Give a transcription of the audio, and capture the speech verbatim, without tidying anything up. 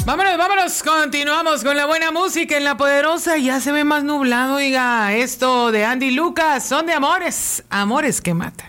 Vámonos, vámonos, continuamos con la buena música en La Poderosa. Ya se ve más nublado, oiga, esto de Andy Lucas, son de amores, amores que matan.